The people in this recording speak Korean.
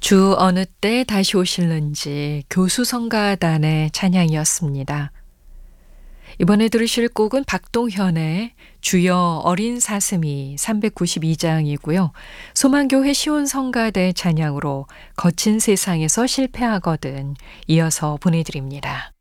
주 어느 때 다시 오실는지 교수성가단의 찬양이었습니다. 이번에 들으실 곡은 박동현의 주여 어린 사슴이 392장이고요. 소망교회 시온성가대 찬양으로 거친 세상에서 실패하거든 이어서 보내드립니다.